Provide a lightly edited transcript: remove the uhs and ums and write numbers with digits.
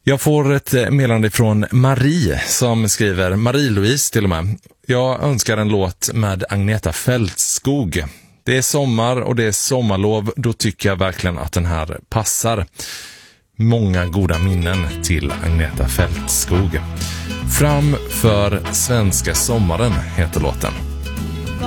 Jag får ett meddelande från Marie som skriver, Marie-Louise till och med. Jag önskar en låt med Agneta Fältskog. Det är sommar och det är sommarlov, då tycker jag verkligen att den här passar. Många goda minnen till Agneta Fältskog. Fram för svenska sommaren heter låten.